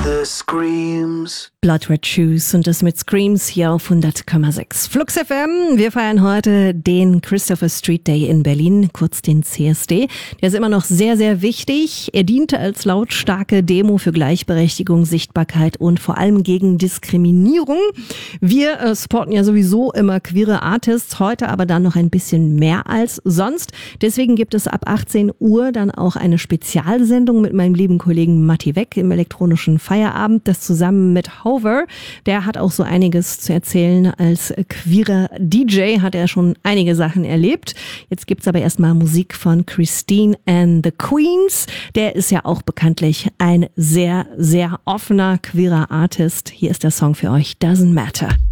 the Screams. Blood Red Shoes und das mit Screams hier auf 100,6. Flux FM, wir feiern heute den Christopher Street Day in Berlin, kurz den CSD. Der ist immer noch sehr, sehr wichtig. Er diente als lautstarke Demo für Gleichberechtigung, Sichtbarkeit und vor allem gegen Diskriminierung. Wir supporten ja sowieso immer queere Artists, heute aber dann noch ein bisschen mehr als sonst. Deswegen gibt es ab 18 Uhr dann auch eine Spezialsendung mit meinem lieben Kollegen Matti Weck im elektronischen Feierabend, das zusammen mit Hover. Der hat auch so einiges zu erzählen. Als queerer DJ hat er schon einige Sachen erlebt. Jetzt gibt's aber erstmal Musik von Christine and the Queens. Der ist ja auch bekanntlich ein sehr, sehr offener queerer Artist. Hier ist der Song für euch, Doesn't Matter.